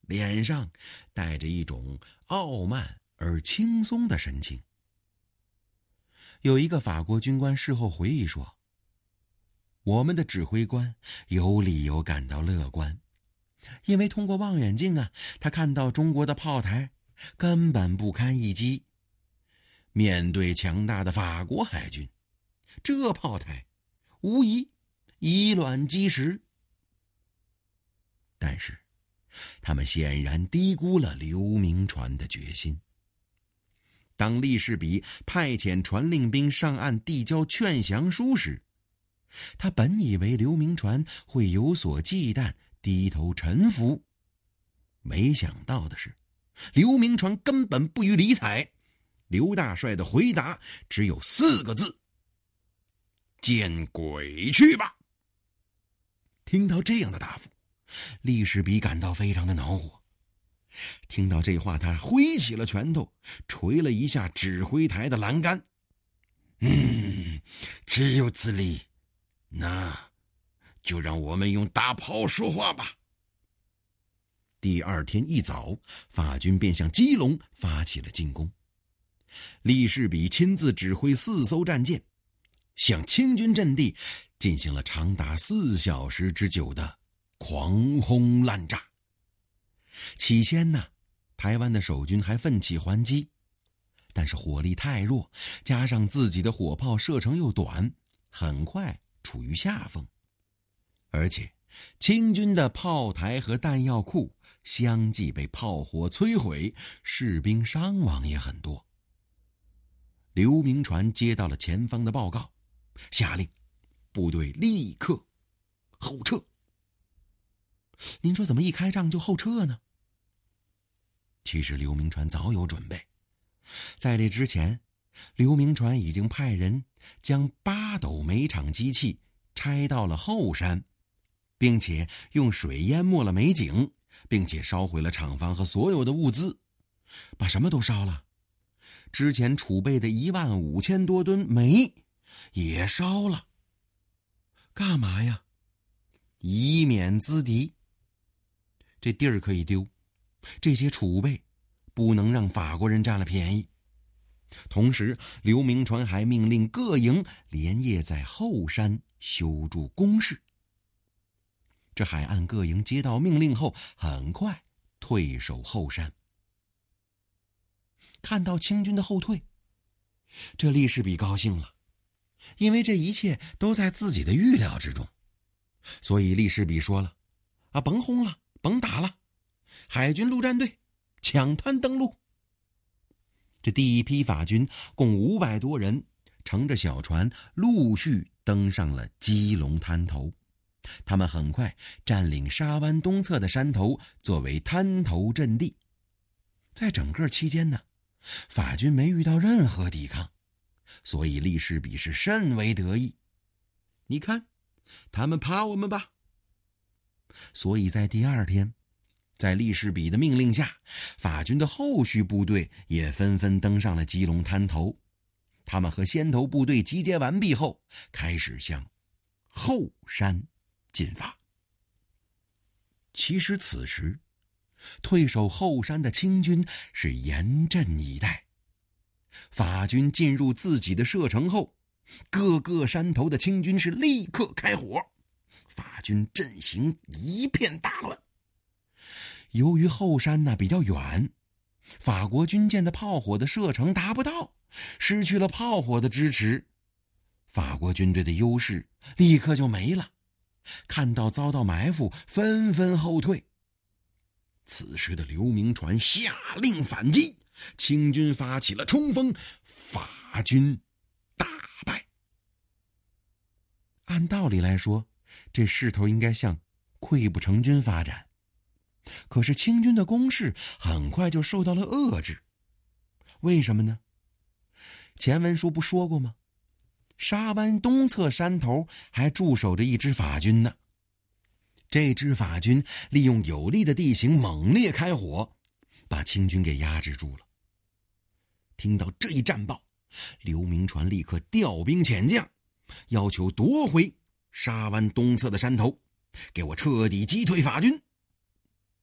脸上带着一种傲慢而轻松的神情。有一个法国军官事后回忆说，我们的指挥官有理由感到乐观，因为通过望远镜他看到中国的炮台根本不堪一击。面对强大的法国海军，这炮台无疑以卵击石。但是他们显然低估了刘铭传的决心。当利士比派遣传令兵上岸递交劝降书时，他本以为刘铭传会有所忌惮，低头臣服。没想到的是，刘铭传根本不予理睬。刘大帅的回答只有4个字：见鬼去吧！听到这样的答复，利士比感到非常的恼火。听到这话，他挥起了拳头，捶了一下指挥台的栏杆。岂有此理！那就让我们用大炮说话吧。第二天一早，法军便向基隆发起了进攻。利士比亲自指挥4艘战舰，向清军阵地进行了长达4小时之久的狂轰滥炸。起先台湾的守军还奋起还击，但是火力太弱，加上自己的火炮射程又短，很快处于下风。而且清军的炮台和弹药库相继被炮火摧毁，士兵伤亡也很多。刘铭传接到了前方的报告，下令部队立刻后撤。您说怎么一开仗就后撤呢？其实刘铭传早有准备，在这之前，刘铭传已经派人将8斗煤厂机器拆到了后山，并且用水淹没了煤井，并且烧毁了厂房和所有的物资，把什么都烧了。之前储备的15000多吨煤也烧了。干嘛呀？以免资敌。这地儿可以丢，这些储备不能让法国人占了便宜。同时，刘铭传还命令各营连夜在后山修筑工事。这海岸各营接到命令后，很快退守后山。看到清军的后退，这利士比高兴了，因为这一切都在自己的预料之中。所以利士比说了，甭轰了，甭打了，海军陆战队抢滩登陆。这第一批法军共500多人，乘着小船陆续登上了基隆滩头。他们很快占领沙湾东侧的山头，作为滩头阵地。在整个期间法军没遇到任何抵抗，所以利士比是甚为得意。你看，他们怕我们吧？所以在第2天，在利士比的命令下，法军的后续部队也纷纷登上了基隆滩头。他们和先头部队集结完毕后，开始向后山进发。其实此时退守后山的清军是严阵以待。法军进入自己的射程后，各个山头的清军是立刻开火，法军阵型一片大乱。由于后山比较远，法国军舰的炮火的射程达不到，失去了炮火的支持，法国军队的优势立刻就没了。看到遭到埋伏，纷纷后退。此时的刘铭传下令反击，清军发起了冲锋，法军大败。按道理来说，这势头应该向溃不成军发展，可是清军的攻势很快就受到了遏制。为什么呢？前文书不说过吗？沙湾东侧山头还驻守着一支法军呢。这支法军利用有利的地形猛烈开火，把清军给压制住了。听到这一战报，刘铭传立刻调兵遣将，要求夺回沙湾东侧的山头，给我彻底击退法军。